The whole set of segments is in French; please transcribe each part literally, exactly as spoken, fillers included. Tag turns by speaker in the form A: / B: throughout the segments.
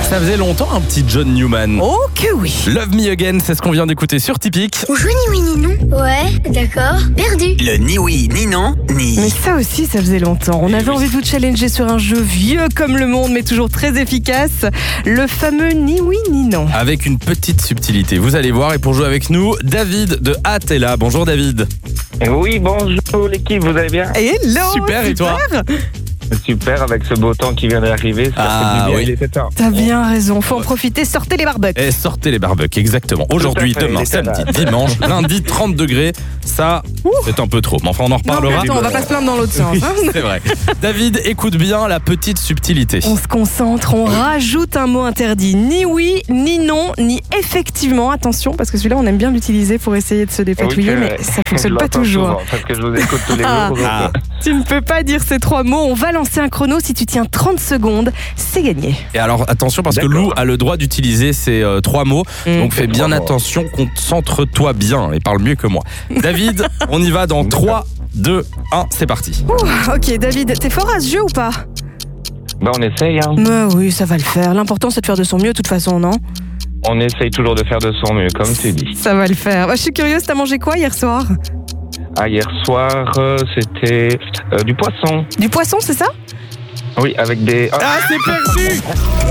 A: Ça faisait longtemps un petit John Newman.
B: Oh que oui.
A: Love Me Again, c'est ce qu'on vient d'écouter sur Tipeee.
C: On joue ni oui ni non. Ouais, d'accord. Perdu.
D: Le ni oui, ni non, ni...
B: Mais ça aussi, ça faisait longtemps. On avait envie de vous challenger sur un jeu vieux comme le monde, mais toujours très efficace. Le fameux ni oui ni non.
A: Avec une petite subtilité, vous allez voir. Et pour jouer avec nous, David de Hâte est là. Bonjour David.
E: Oui, bonjour l'équipe, vous allez bien?
B: Hello.
A: Super, et toi?
E: Super, avec ce beau temps qui vient d'arriver, ça
A: Ah,
E: fait du bien,
A: oui.
E: il est sept heures.
B: T'as bien raison, faut en profiter, sortez les barbecues.
A: Et sortez les barbecues, exactement. Aujourd'hui,
E: Tout à fait,
A: demain,
E: il était
A: samedi,
E: là.
A: dimanche, lundi, trente degrés. Ça, c'est un peu trop. Mais enfin, on en
B: Non, mais
A: reparlera.
B: attends, on va pas se plaindre dans l'autre sens.
A: Oui,
B: hein.
A: c'est vrai. David, écoute bien la petite subtilité.
B: On se concentre, on rajoute un mot interdit. Ni oui, ni non, ni effectivement. Attention, parce que celui-là, on aime bien l'utiliser pour essayer de se dépatouiller,
E: Oui, c'est
B: mais
E: vrai.
B: ça
E: Je
B: fonctionne pas
E: l'entends
B: toujours.
E: souvent, parce que je vous écoute tous les
B: Ah.
E: jours. donc,
A: Ah.
E: euh,
B: Tu ne peux pas dire ces trois mots. On va lancer un chrono. Si tu tiens trente secondes, c'est gagné.
A: Et alors, attention, parce que
E: D'accord.
A: Lou a le droit d'utiliser ces euh, trois mots.
B: Mm.
A: Donc, fais bien
E: Trois mots.
A: attention, concentre-toi bien et parle mieux que moi. David, on y va dans trois, deux, un, c'est parti.
B: Ouh, ok, David, t'es fort à ce jeu ou pas?
E: bah, on essaye, hein.
B: Bah oui, ça va le faire. L'important, c'est de faire de son mieux, de toute façon, non?
E: On essaye toujours de faire de son mieux, comme tu dis.
B: Ça va le faire. Bah, je suis curieuse, t'as mangé quoi hier soir?
E: Ah, hier soir, euh, c'était euh, du poisson.
B: Du poisson, c'est ça?
E: Oui, avec des...
A: Ah, c'est perdu!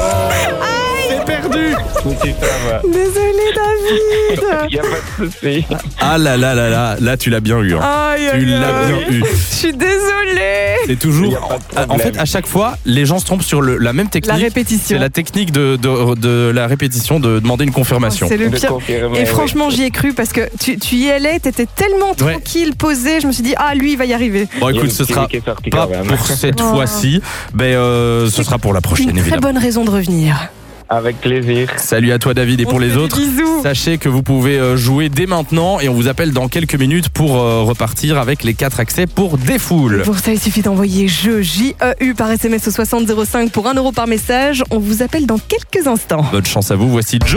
A: C'est perdu!
B: Désolé, David.
E: Il n'y a pas de souci.
A: Ah là là là là, là tu l'as bien eu. Hein.
B: Aïe,
A: Tu
B: aïe,
A: l'as
B: aïe.
A: bien eu.
B: Je suis désolée.
A: C'est
E: Il y
A: toujours.
E: a pas de
A: En
E: problème.
A: fait, à chaque fois, les gens se trompent sur le- la même
B: La
A: technique.
B: répétition.
A: C'est la technique de, de, de la répétition, de demander une confirmation.
B: C'est le
E: De
B: pire.
E: confirmer,
B: Et
E: oui.
B: franchement, j'y ai cru parce que tu, tu y allais, t'étais tellement
A: Ouais.
B: tranquille, posé. Je me suis dit, ah, lui, il va y arriver.
A: Bon,
E: Il y a
A: écoute,
E: le
A: ce
E: petit
A: sera
E: qui est sorti
A: pas
E: quand même.
A: pour cette
B: Oh.
A: fois-ci, mais euh, ce sera pour la prochaine,
B: Une très
A: évidemment.
B: bonne raison de revenir.
E: Avec plaisir.
A: Salut à toi, David, et
B: On
A: pour
B: se
A: les
B: fait des
A: autres.
B: bisous.
A: Sachez que vous pouvez euh, jouer dès maintenant et on vous appelle dans quelques minutes pour euh, repartir avec les quatre accès pour Défoule.
B: Pour ça, il suffit d'envoyer jeu J E U par S M S au soixante zéro cinq pour un euro par message. On vous appelle dans quelques instants.
A: Bonne chance à vous, voici Joe.